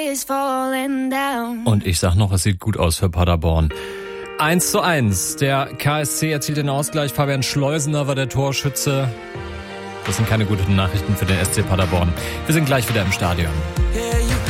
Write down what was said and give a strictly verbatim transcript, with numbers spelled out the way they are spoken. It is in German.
Und ich sag noch, es sieht gut aus für Paderborn. eins zu eins. Der K S C erzielt den Ausgleich. Fabian Schleusener war der Torschütze. Das sind keine guten Nachrichten für den S C Paderborn. Wir sind gleich wieder im Stadion.